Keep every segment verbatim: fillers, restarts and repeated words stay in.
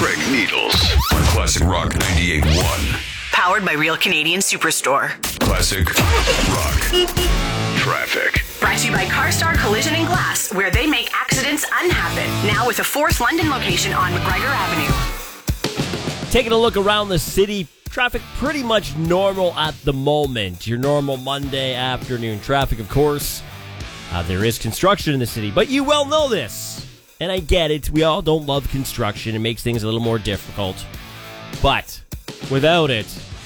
Craig Needles on Classic Rock ninety-eight point one. Powered by Real Canadian Superstore. Classic Rock Traffic. Brought to you by CarStar Collision and Glass, where they make accidents unhappen. Now with a fourth London location on McGregor Avenue. Taking a look around the city, traffic pretty much normal at the moment. Your normal Monday afternoon traffic, of course. Uh, there is construction in the city, but you well know this. And I get it. We all don't love construction. It makes things a little more difficult. But without it,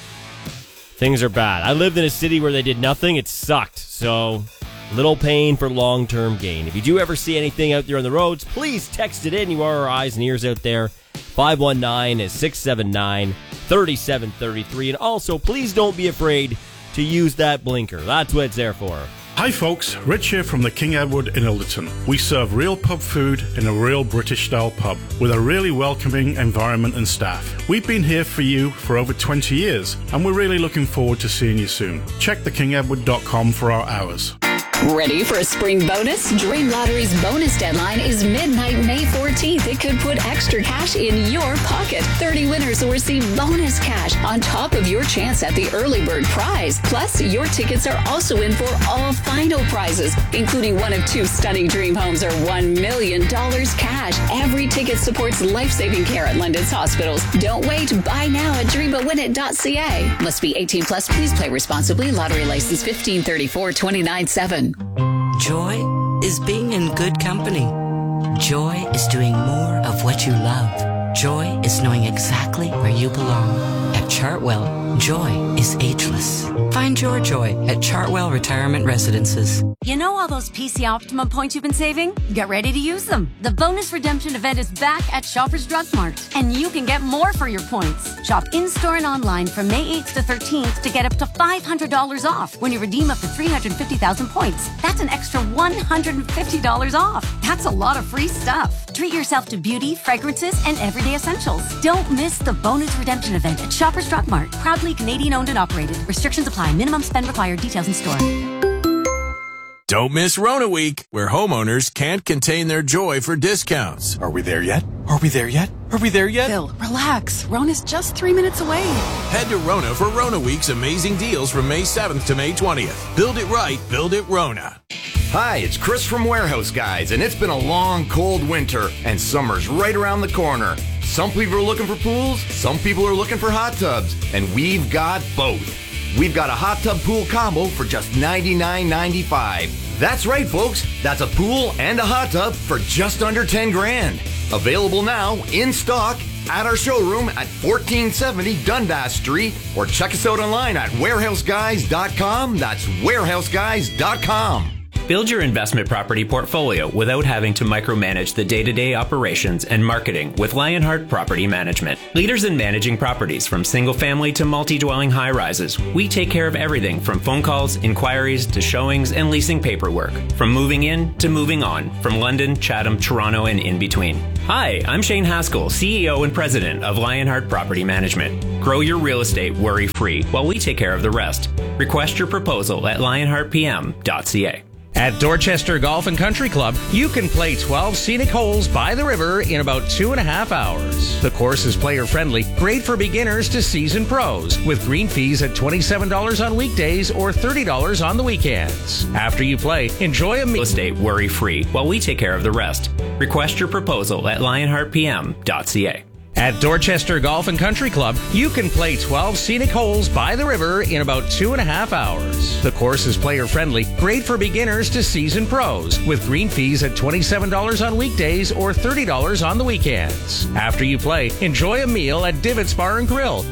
things are bad. I lived in a city where they did nothing. It sucked. So, little pain for long-term gain. If you do ever see anything out there on the roads, please text it in. You are our eyes and ears out there. five one nine, six seven nine, three seven three three. And also, please don't be afraid to use that blinker. That's what it's there for. Hi folks, Rich here from the King Edward in Ilderton. We serve real pub food in a real British-style pub with a really welcoming environment and staff. We've been here for you for over twenty years and we're really looking forward to seeing you soon. Check the king edward dot com for our hours. Ready for a spring bonus? Dream Lottery's bonus deadline is midnight May fourteenth. It could put extra cash in your pocket. thirty winners will receive bonus cash on top of your chance at the early bird prize. Plus, your tickets are also in for all final prizes, including one of two stunning dream homes or one million dollars cash. Every ticket supports life-saving care at London's hospitals. Don't wait. Buy now at dream a win it dot c a. Must be eighteen plus. Please play responsibly. Lottery license fifteen thirty-four twenty-nine seven. Joy is being in good company. Joy is doing more of what you love. Joy is knowing exactly where you belong. At Chartwell, joy is ageless. Find your joy at Chartwell Retirement Residences. You know all those P C Optimum points you've been saving? Get ready to use them. The bonus redemption event is back at Shoppers Drug Mart, and you can get more for your points. Shop in-store and online from May eighth to thirteenth to get up to five hundred dollars off when you redeem up to three hundred fifty thousand points. That's an extra one hundred fifty dollars off. That's a lot of free stuff. Treat yourself to beauty, fragrances, and everyday essentials. Don't miss the bonus redemption event at Shoppers Drug Mart. Proudly Canadian-owned and operated. Restrictions apply. Minimum spend required. Details in store. Don't miss Rona Week, where homeowners can't contain their joy for discounts. Are we there yet? Are we there yet? Are we there yet? Bill, relax. Rona's just three minutes away. Head to Rona for Rona Week's amazing deals from May seventh to May twentieth. Build it right, build it Rona. Hi, it's Chris from Warehouse Guys, and it's been a long, cold winter, and summer's right around the corner. Some people are looking for pools, some people are looking for hot tubs, and we've got both. We've got a hot tub pool combo for just ninety-nine ninety-five. That's right, folks. That's a pool and a hot tub for just under ten grand. Available now, in stock, at our showroom at fourteen seventy Dundas Street, or check us out online at warehouse guys dot com. That's warehouse guys dot com. Build your investment property portfolio without having to micromanage the day-to-day operations and marketing with Lionheart Property Management. Leaders in managing properties from single-family to multi-dwelling high-rises, we take care of everything from phone calls, inquiries, to showings and leasing paperwork. From moving in to moving on, from London, Chatham, Toronto, and in between. Hi, I'm Shane Haskell, C E O and President of Lionheart Property Management. Grow your real estate worry-free while we take care of the rest. Request your proposal at lionheart p m dot c a. At Dorchester Golf and Country Club, you can play twelve scenic holes by the river in about two and a half hours. The course is player-friendly, great for beginners to seasoned pros, with green fees at twenty-seven dollars on weekdays or thirty dollars on the weekends. After you play, enjoy a meal. Real estate worry-free while we take care of the rest. Request your proposal at lionheart p m dot c a. At Dorchester Golf and Country Club, you can play twelve scenic holes by the river in about two and a half hours. The course is player-friendly, great for beginners to seasoned pros, with green fees at twenty-seven dollars on weekdays or thirty dollars on the weekends. After you play, enjoy a meal at Divots Bar and Grill,